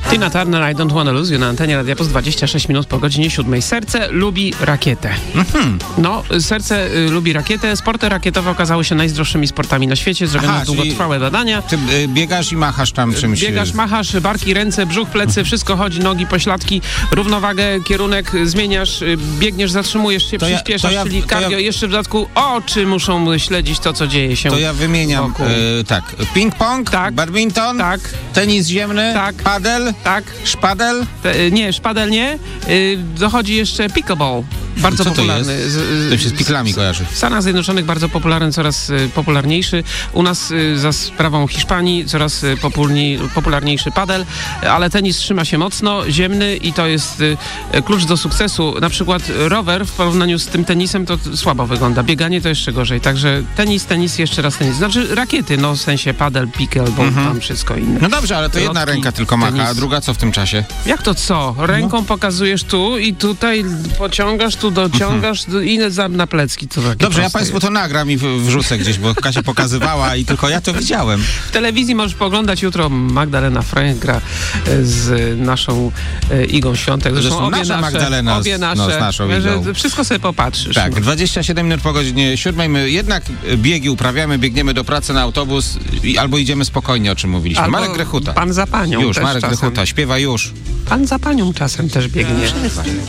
Tina Turner, I Don't Wanna Lose You na antenie Radia Plus, 26 minut po godzinie 7. Serce lubi rakietę. No, serce lubi rakietę. Sporty rakietowe okazały się najdroższymi sportami na świecie. Zrobiono długotrwałe badania. Ty biegasz i machasz tam czymś. Biegasz, machasz, barki, ręce, brzuch, plecy, wszystko chodzi, nogi, pośladki, równowagę, kierunek zmieniasz, biegniesz, zatrzymujesz się, przyspieszasz, czyli cardio. Jeszcze w dodatku oczy muszą śledzić to, co dzieje się. To ja wymieniam tak, ping-pong, tak, badminton, tak, tenis ziemny, tak, padel, tak, szpadel. Nie, szpadel nie. Dochodzi jeszcze pickleball. Bardzo popularny. To się z piklami kojarzy. W Stanach Zjednoczonych bardzo popularny, coraz popularniejszy. U nas za sprawą Hiszpanii coraz popularniejszy padel, ale tenis trzyma się mocno, ziemny i to jest klucz do sukcesu. Na przykład rower w porównaniu z tym tenisem to słabo wygląda. Bieganie to jeszcze gorzej. Także tenis, jeszcze raz tenis. Znaczy rakiety, no w sensie padel, pickleball, tam wszystko inne. No dobrze, ale to jedna ręka tylko macha, a druga co w tym czasie? Jak to co? Ręką pokazujesz tu i tutaj pociągasz, tu dociągasz i na plecki. To dobrze, ja państwu to nagram i wrzucę gdzieś, bo Kasia pokazywała i tylko ja to widziałem. W telewizji możesz poglądać jutro. Magdalena Frank gra z naszą Igą Świątek. Zresztą nasza Magdalena obie nasze. No, z naszą Igą. Wszystko sobie popatrzysz. Tak, 27 minut po godzinie 7. My jednak biegi uprawiamy, biegniemy do pracy na autobus albo idziemy spokojnie, o czym mówiliśmy. Albo Marek Grechuta. Pan za panią już, też Marek czasem. Grechuta śpiewa już. Pan za panią czasem też biegnie.